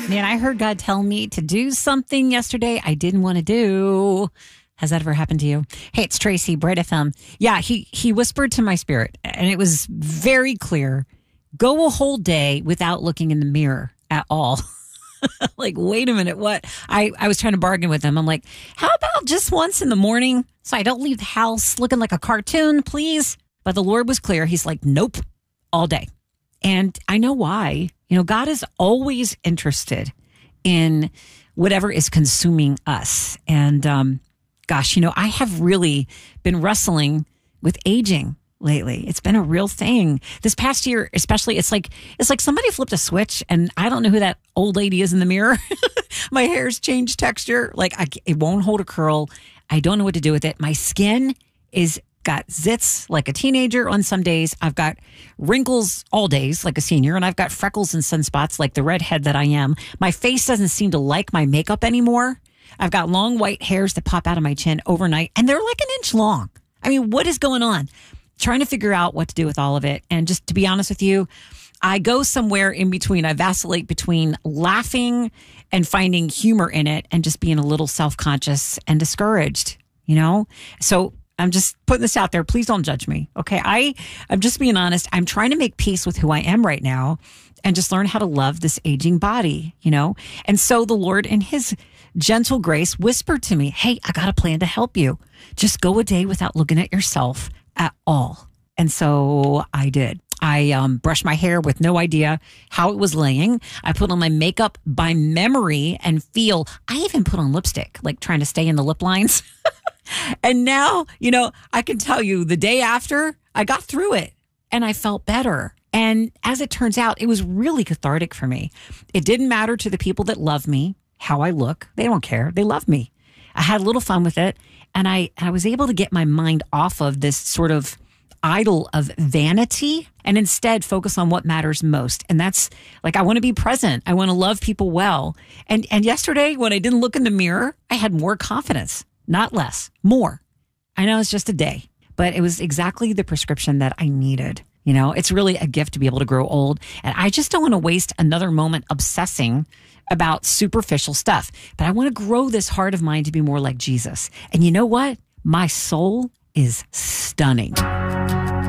Man, I heard God tell me to do something yesterday I didn't want to do. Has that ever happened to you? Hey, it's Tracy, Bright FM. Yeah, he whispered to my spirit, and it was very clear. Go a whole day without looking in the mirror at all. Like, wait a minute, what? I was trying to bargain with him. I'm like, how about just once in the morning so I don't leave the house looking like a cartoon, please? But the Lord was clear. He's like, nope, all day. And I know why. You know, God is always interested in whatever is consuming us. And gosh, you know, I have really been wrestling with aging lately. It's been a real thing. This past year, especially, it's like somebody flipped a switch and I don't know who that old lady is in the mirror. My hair's changed texture. Like it won't hold a curl. I don't know what to do with it. My skin is got zits like a teenager on some days. I've got wrinkles all days like a senior, and I've got freckles and sunspots like the redhead that I am. My face doesn't seem to like my makeup anymore. I've got long white hairs that pop out of my chin overnight, and they're like an inch long. I mean, what is going on? Trying to figure out what to do with all of it. And just to be honest with you, I go somewhere in between. I vacillate between laughing and finding humor in it and just being a little self-conscious and discouraged, So I'm just putting this out there. Please don't judge me. Okay. I'm just being honest. I'm trying to make peace with who I am right now and just learn how to love this aging body, And so the Lord in his gentle grace whispered to me, hey, I got a plan to help you. Just go a day without looking at yourself at all. And so I did. I brushed my hair with no idea how it was laying. I put on my makeup by memory and feel. I even put on lipstick, like trying to stay in the lip lines. And now, I can tell you the day after I got through it and I felt better. And as it turns out, it was really cathartic for me. It didn't matter to the people that love me, how I look. They don't care. They love me. I had a little fun with it. And I was able to get my mind off of this sort of idol of vanity and instead focus on what matters most. And that's like, I want to be present. I want to love people well. And yesterday when I didn't look in the mirror, I had more confidence, not less, more. I know it's just a day, but it was exactly the prescription that I needed. It's really a gift to be able to grow old. And I just don't want to waste another moment obsessing about superficial stuff. But I want to grow this heart of mine to be more like Jesus. And you know what? My soul is stunning.